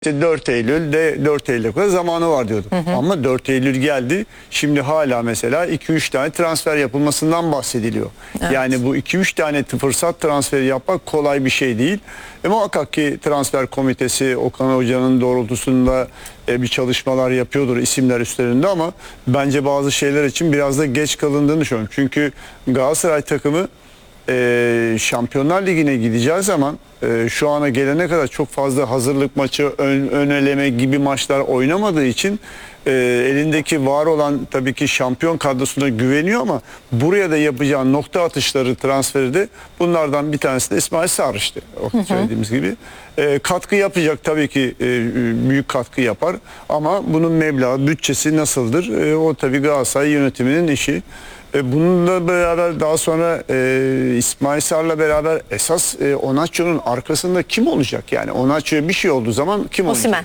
İşte 4 Eylül'de 4 Eylül'e kadar zamanı var diyordum. Ama 4 Eylül geldi. Şimdi hala mesela 2-3 tane transfer yapılmasından bahsediliyor. Evet. Yani bu 2-3 tane fırsat transferi yapmak kolay bir şey değil. Muhakkak ki transfer komitesi Okan Hoca'nın doğrultusunda bir çalışmalar yapıyordur isimler üstlerinde, ama bence bazı şeyler için biraz da geç kalındığını düşünüyorum. Çünkü Galatasaray takımı Şampiyonlar Ligi'ne gideceği zaman şu ana gelene kadar çok fazla hazırlık maçı, ön eleme gibi maçlar oynamadığı için elindeki var olan tabii ki şampiyon kadrosuna güveniyor, ama buraya da yapacağı nokta atışları, transferi de bunlardan bir tanesi de İsmail Sarr, işte söylediğimiz gibi. Katkı yapacak tabii ki, büyük katkı yapar, ama bunun meblağı, bütçesi nasıldır? O tabii Galatasaray yönetiminin işi. Bununla beraber daha sonra İsmail Sarr'la beraber esas Onaçio'nun arkasında kim olacak? Yani Onaçio'ya bir şey olduğu zaman kim olacak?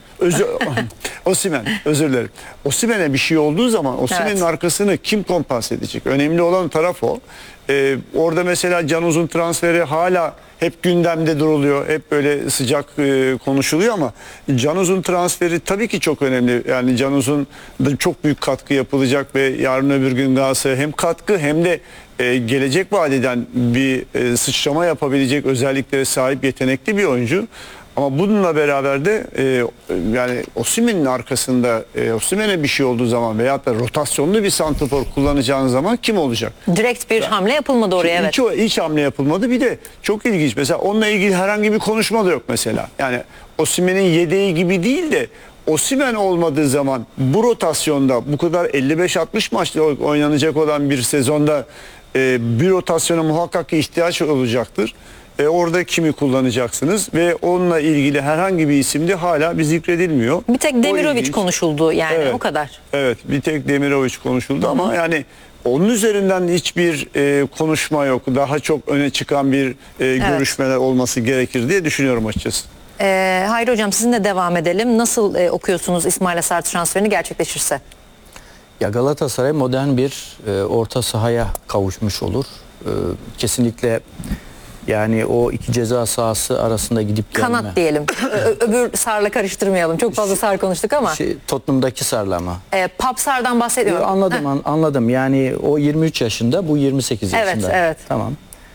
Osimhen, özür dilerim. Osimhen'e bir şey olduğu zaman Osimhen'in arkasını kim kompanse edecek? Önemli olan taraf o. Orada mesela Can Uzun transferi hala hep gündemde duruluyor. Hep böyle sıcak konuşuluyor, ama Can Uzun transferi tabii ki çok önemli. Yani Can Uzun da çok büyük katkı yapılacak ve yarın öbür gün Galatasaray'a hem katkı hem de gelecek vadeden bir sıçrama yapabilecek özelliklere sahip, yetenekli bir oyuncu. Ama bununla beraber de yani Osimhen'in arkasında Osimhen'e bir şey olduğu zaman veyahut da rotasyonlu bir santrafor kullanacağın zaman kim olacak? Direkt bir hamle yapılmadı oraya, evet. Hiç hamle yapılmadı. Bir de çok ilginç, mesela onunla ilgili herhangi bir konuşma da yok mesela. Yani Osimhen'in yedeği gibi değil de Osimhen olmadığı zaman bu rotasyonda bu kadar 55-60 maçta oynanacak olan bir sezonda bir rotasyona muhakkak ki ihtiyaç olacaktır. Orada kimi kullanacaksınız ve onunla ilgili herhangi bir isim de hala bir zikredilmiyor. Bir tek Demirovic konuşuldu yani, evet, o kadar. Evet, bir tek Demirovic konuşuldu. Ama yani onun üzerinden hiçbir konuşma yok. Daha çok öne çıkan bir görüşmeler olması gerekir diye düşünüyorum açıkçası. Hayri Hocam, sizinle devam edelim. Nasıl okuyorsunuz İsmail Sarr transferini gerçekleşirse? Ya Galatasaray modern bir orta sahaya kavuşmuş olur. Kesinlikle. Yani o iki ceza sahası arasında gidip gelme. Kanat diyelim. Öbür Sarr'la karıştırmayalım. Çok fazla Sarr konuştuk ama. Tottenham'daki Sarr'la ama. Pap Sarr'dan bahsediyorum. Anladım. Yani o 23 yaşında, bu 28 yaşında. Evet, evet. Tamam.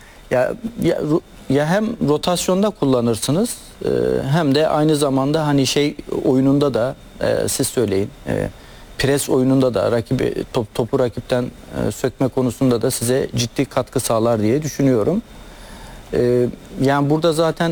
Ya hem rotasyonda kullanırsınız, hem de aynı zamanda hani oyununda da siz söyleyin. Pres oyununda da topu rakipten sökme konusunda da size ciddi katkı sağlar diye düşünüyorum. Yani burada zaten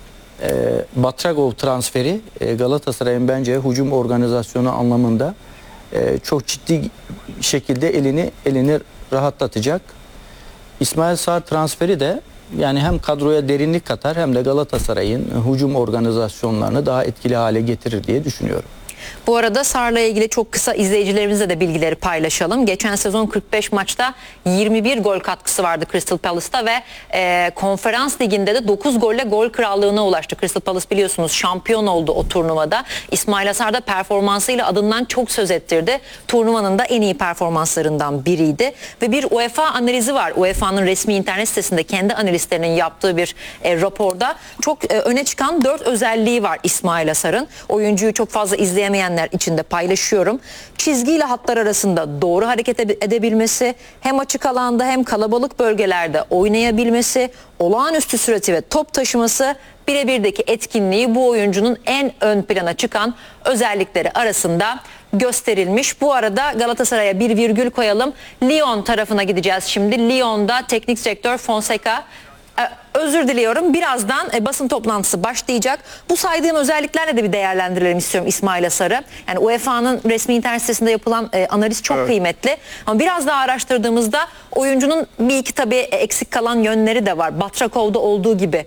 Batragov transferi Galatasaray'ın bence hücum organizasyonu anlamında çok ciddi şekilde elini rahatlatacak. İsmail Sarr transferi de yani hem kadroya derinlik katar hem de Galatasaray'ın hücum organizasyonlarını daha etkili hale getirir diye düşünüyorum. Bu arada Sarr'la ilgili çok kısa izleyicilerimizle de bilgileri paylaşalım. Geçen sezon 45 maçta 21 gol katkısı vardı Crystal Palace'ta ve konferans liginde de 9 golle gol krallığına ulaştı. Crystal Palace biliyorsunuz şampiyon oldu o turnuvada. İsmail Sarr da performansıyla adından çok söz ettirdi. Turnuvanın da en iyi performanslarından biriydi. Ve bir UEFA analizi var. UEFA'nın resmi internet sitesinde kendi analistlerinin yaptığı bir raporda çok öne çıkan 4 özelliği var İsmail Sarr'ın. Oyuncuyu çok fazla izleyemeyenler için de paylaşıyorum. Çizgiyle hatlar arasında doğru hareket edebilmesi, hem açık alanda hem kalabalık bölgelerde oynayabilmesi, olağanüstü sürati ve top taşıması, birebirdeki etkinliği bu oyuncunun en ön plana çıkan özellikleri arasında gösterilmiş. Bu arada Galatasaray'a bir virgül koyalım. Lyon tarafına gideceğiz şimdi. Lyon'da teknik direktör Fonseca, özür diliyorum, birazdan basın toplantısı başlayacak. Bu saydığım özelliklerle de bir değerlendirelim istiyorum İsmail Sarr'ı. Yani UEFA'nın resmi internet sitesinde yapılan analiz çok kıymetli. Ama biraz daha araştırdığımızda oyuncunun bir iki tabii eksik kalan yönleri de var. Batrakov'da olduğu gibi.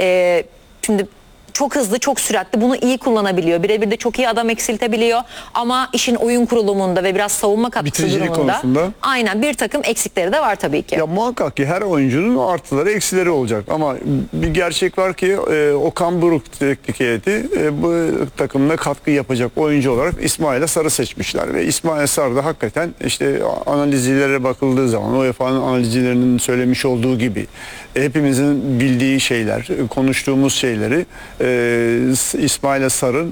Şimdi çok hızlı, çok süratli, bunu iyi kullanabiliyor. Birebir de çok iyi adam eksiltebiliyor. Ama işin oyun kurulumunda ve biraz savunma katkısı durumunda konusunda, aynen bir takım eksikleri de var tabii ki. Ya muhakkak ki her oyuncunun artıları eksileri olacak. Ama bir gerçek var ki Okan Buruk teknik heyeti bu takımına katkı yapacak oyuncu olarak İsmail Sarr'ı seçmişler. Ve İsmail Sarr da hakikaten işte analizlere bakıldığı zaman UEFA'nın analizcilerinin söylemiş olduğu gibi hepimizin bildiği şeyler, konuştuğumuz şeyleri İsmail Sar'ın